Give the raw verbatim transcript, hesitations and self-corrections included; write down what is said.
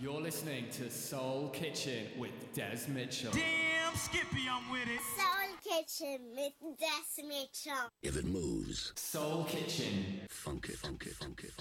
You're listening to Soul Kitchen with Des Mitchell. Damn, Skippy, I'm with it. Soul Kitchen with Des Mitchell. If it moves, Soul Kitchen. Funk it, funk it, funk it.